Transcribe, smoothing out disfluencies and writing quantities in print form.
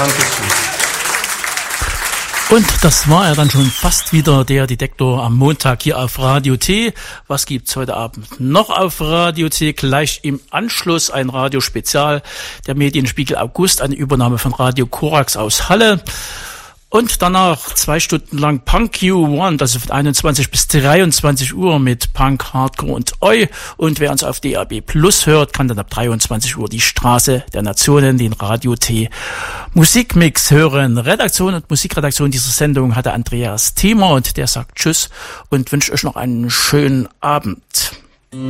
Dankeschön. Und das war ja dann schon fast wieder der Detektor am Montag hier auf Radio T. Was gibt's heute Abend noch auf Radio T? Gleich im Anschluss ein Radiospezial, der Medienspiegel August, eine Übernahme von Radio Korax aus Halle. Und danach 2 Stunden lang Punk U1, also von 21 bis 23 Uhr mit Punk, Hardcore und Oi. Und wer uns auf DAB Plus hört, kann dann ab 23 Uhr die Straße der Nationen, den Radio T Musikmix hören. Redaktion und Musikredaktion dieser Sendung hatte Andreas Thiemer und der sagt Tschüss und wünscht euch noch einen schönen Abend.